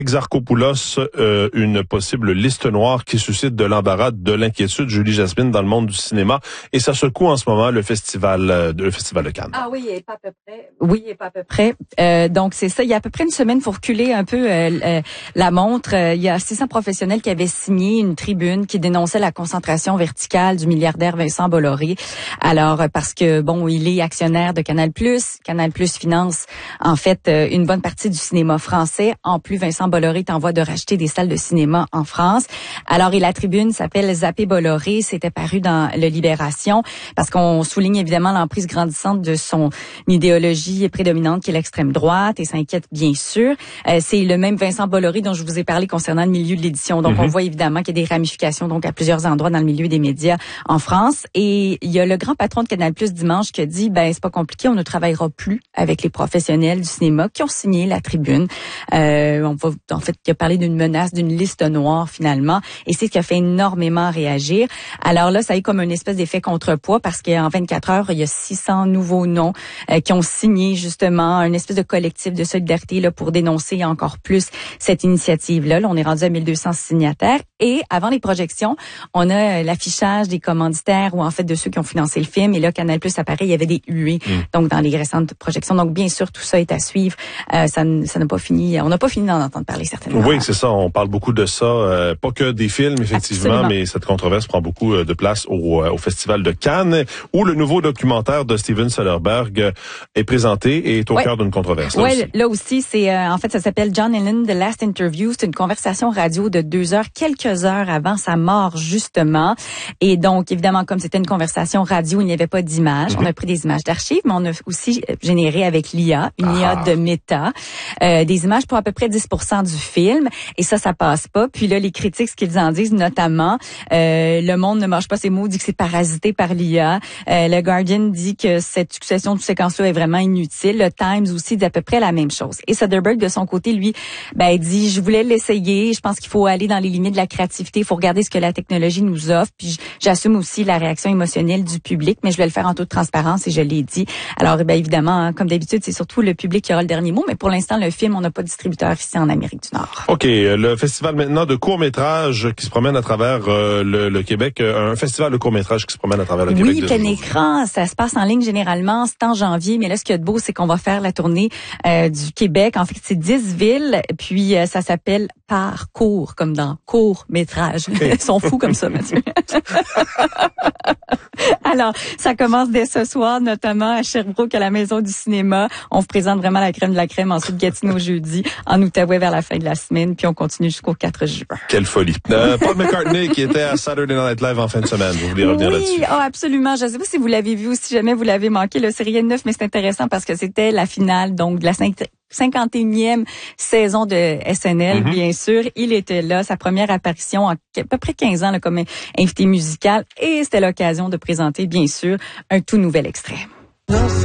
Exarchopoulos, une possible liste noire qui suscite de l'embarras, de l'inquiétude, Julie Jasmine, dans le monde du cinéma. Et ça secoue en ce moment le festival de Cannes. Ah oui, il est pas à peu près. Oui, il est pas à peu près. Donc c'est ça. Il y a à peu près une semaine, pour reculer un peu la montre, il y a 600 professionnels qui avaient signé une tribune qui dénonçait la concentration verticale du milliardaire Vincent Bolloré. Alors parce que bon, il est actionnaire de Canal+. Canal+ finance en fait une bonne partie du cinéma français. En plus, Vincent Bolloré est en voie de racheter des salles de cinéma en France. Alors, et la tribune s'appelle Zapper Bolloré. C'était paru dans le Libération parce qu'on souligne évidemment l'emprise grandissante de son idéologie prédominante qui est l'extrême droite et s'inquiète bien sûr. C'est le même Vincent Bolloré dont je vous ai parlé concernant le milieu de l'édition. Donc, on voit évidemment qu'il y a des ramifications donc à plusieurs endroits dans le milieu des médias en France. Et il y a le grand patron de Canal+ dimanche qui a dit, c'est pas compliqué, on ne travaillera plus avec les professionnels du cinéma qui ont signé la tribune. On va en fait qui a parlé d'une menace, d'une liste noire finalement, et c'est ce qui a fait énormément réagir. Alors là, ça a eu comme une espèce d'effet contrepoids parce qu'en 24 heures, il y a 600 nouveaux noms qui ont signé justement un espèce de collectif de solidarité là pour dénoncer encore plus cette initiative-là. Là, on est rendu à 1200 signataires et avant les projections, on a l'affichage des commanditaires ou en fait de ceux qui ont financé le film et là, Canal+ apparaît, il y avait des huées donc dans les récentes projections. Donc bien sûr, tout ça est à suivre. Ça n'a pas fini, on n'a pas fini d'en entendre parler certainement. Oui, c'est ça. On parle beaucoup de ça. Pas que des films, effectivement, absolument. Mais cette controverse prend beaucoup de place au Festival de Cannes, où le nouveau documentaire de Steven Soderbergh est présenté et est au cœur d'une controverse. Oui, là aussi, c'est en fait, ça s'appelle John Lennon, The Last Interview. C'est une conversation radio de 2 heures, quelques heures avant sa mort, justement. Et donc, évidemment, comme c'était une conversation radio, il n'y avait pas d'image. On a pris des images d'archives, mais on a aussi généré avec l'IA, une IA de Meta, des images pour à peu près 10% du film. Et ça passe pas. Puis là, les critiques, ce qu'ils en disent, notamment, Le Monde ne mange pas ses mots, dit que c'est parasité par l'IA. Le Guardian dit que cette succession de séquences-là est vraiment inutile. Le Times aussi dit à peu près la même chose. Et Soderbergh, de son côté, lui, il dit, je voulais l'essayer. Je pense qu'il faut aller dans les limites de la créativité. Il faut regarder ce que la technologie nous offre. Puis j'assume aussi la réaction émotionnelle du public, mais je vais le faire en toute transparence et je l'ai dit. Alors, évidemment, comme d'habitude, c'est surtout le public qui aura le dernier mot. Mais pour l'instant, le film, on n'a pas de distributeur ici en Amérique du Nord. OK. Le festival maintenant de court-métrage qui se promène à travers le Québec. Un festival de court-métrage qui se promène à travers le Québec. Oui, plein écran. Ça se passe en ligne généralement. C'est en janvier. Mais là, ce qu'il y a de beau, c'est qu'on va faire la tournée du Québec. En fait, c'est 10 villes. Puis, ça s'appelle Parcours, comme dans court-métrage. Okay. Ils sont fous comme ça, Mathieu. Alors, ça commence dès ce soir, notamment à Sherbrooke, à la Maison du cinéma. On vous présente vraiment la crème de la crème. Ensuite, Gatineau jeudi, en Outaouais vers la fin de la semaine. Puis, on continue jusqu'au 4 juin. Quelle folie. Paul McCartney qui était à Saturday Night Live en fin de semaine. Vous voulez revenir là-dessus? Oui, absolument. Je ne sais pas si vous l'avez vu ou si jamais vous l'avez manqué. C'est rien de neuf, mais c'est intéressant parce que c'était la finale donc de la 51e saison de SNL, bien sûr. Il était là, sa première apparition en à peu près 15 ans là, comme invité musical. Et c'était l'occasion de présenter, bien sûr, un tout nouvel extrait.